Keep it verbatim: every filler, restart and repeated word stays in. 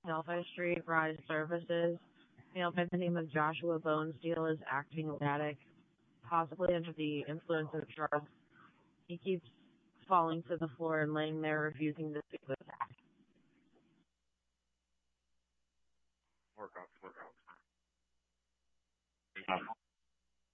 Delphi Street Rise Services. Male by the name of Joshua Bonesteel is acting erratic, possibly under the influence of drugs. He keeps falling to the floor and laying there, refusing to speak with Zach. Work off, work off.